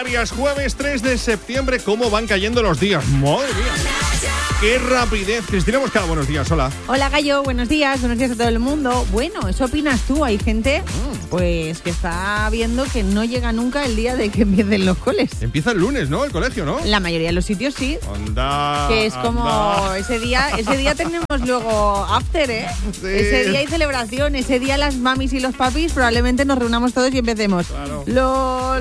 Jueves 3 de septiembre, ¿cómo van cayendo los días? ¡Madre mía! ¡Qué rapidez! Cristina Moscada, buenos días, hola. Hola, Gallo, buenos días a todo el mundo. Bueno, eso opinas tú, hay gente pues que está viendo que no llega nunca el día de que empiecen los coles. Empieza el lunes, ¿no? El colegio, ¿no? La mayoría de los sitios sí. Anda, que es como ese día tenemos luego after, ¿eh? Sí. Ese día hay celebración, ese día las mamis y los papis probablemente nos reunamos todos y empecemos. Claro. Lo.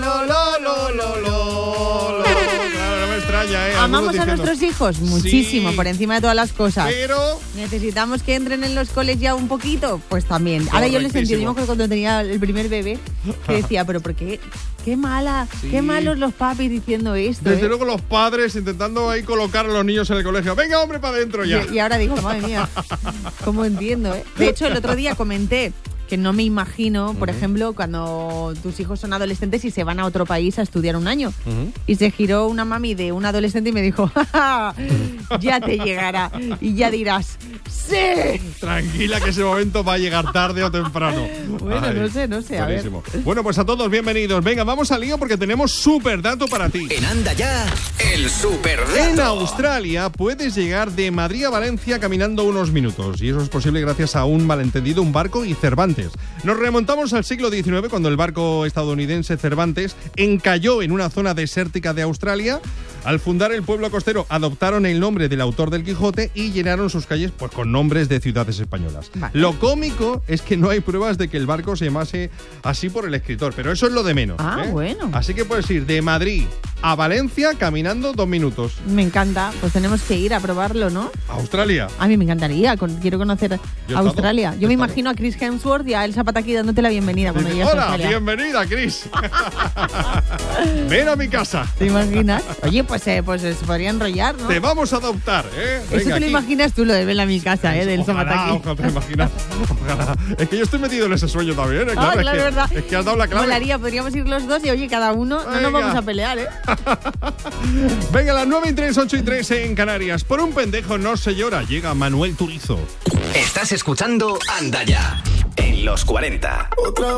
Claro, no me extraña, ¿eh? Amamos a nuestros hijos muchísimo, Sí. por encima de todas las cosas. Pero necesitamos que entren en los coles ya un poquito, pues también. Ahora yo les entiendo, yo me acuerdo cuando tenía el primer bebé, que decía, pero ¿por qué? Qué mala, Sí. qué malos los papis diciendo esto. desde luego los padres intentando ahí colocar a los niños en el colegio. Venga, hombre, para adentro ya. Y ahora digo, madre mía, ¿cómo entiendo, eh? De hecho, el otro día comenté que no me imagino, por ejemplo, cuando tus hijos son adolescentes y se van a otro país a estudiar un año. Y se giró una mami de un adolescente y me dijo, ¡ja, ja! Ya te llegará. Y ya dirás, ¡sí! Tranquila, que ese momento va a llegar tarde o temprano. Bueno, Ay, no sé, a ver. buenísimo. Bueno, pues a todos bienvenidos. Venga, vamos al lío porque tenemos súper dato para ti. En Anda Ya, el superdato. En Australia puedes llegar de Madrid a Valencia caminando unos minutos. Y eso es posible gracias a un malentendido, un barco y Cervantes. Nos remontamos al siglo XIX cuando el barco estadounidense Cervantes encalló en una zona desértica de Australia. Al fundar el pueblo costero adoptaron el nombre del autor del Quijote y llenaron sus calles pues con nombres de ciudades españolas. Vale. Lo cómico es que no hay pruebas de que el barco se llamase así por el escritor, pero eso es lo de menos. Ah, bueno. Así que puedes ir de Madrid a Valencia caminando 2 minutos. Me encanta, pues tenemos que ir a probarlo, ¿no? Australia. A mí me encantaría, quiero conocer Yo he Australia. estado. Yo me imagino a Chris Hemsworth y a Elsa Pataki dándote la bienvenida cuando llegas a Hola, Australia. bienvenida, Chris. Ven a mi casa. ¿Te imaginas? Oye, pues se podría enrollar, ¿no? Te vamos a adoptar, ¿eh? Eso Venga, te lo aquí. imaginas tú, lo de ven a mi casa, de Elsa Ojalá, Pataki. ojalá, te imaginas. Ojalá. Es que yo estoy metido en ese sueño también, ¿eh? Ah, Claro, claro, es verdad. que has dado la clave. Molaría, podríamos ir los dos y oye, cada uno, no Venga. nos vamos a pelear, ¿eh? Venga, las 9:03, 8:03 en Canarias. Por un pendejo no se llora. Llega Manuel Turizo. Estás escuchando Anda Ya, en los 40. Otra